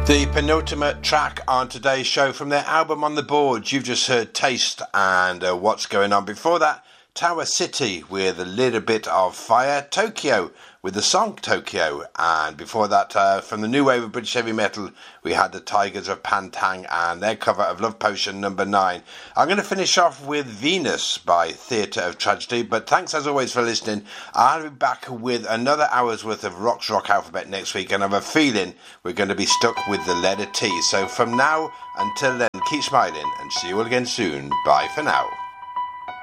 The penultimate track on today's show from their album On The Boards. You've just heard Taste and What's Going On. Before that, Tower City with a little bit of fire. Tokyo with the song Tokyo. And before that, from the new wave of British heavy metal, we had the Tigers of Pantang and their cover of Love Potion number 9. I'm going to finish off with Venus by Theatre of Tragedy. But thanks as always for listening. I'll be back with another hour's worth of Rock's Rock Alphabet next week. And I have a feeling we're going to be stuck with the letter T. So from now until then, keep smiling and see you all again soon. Bye for now.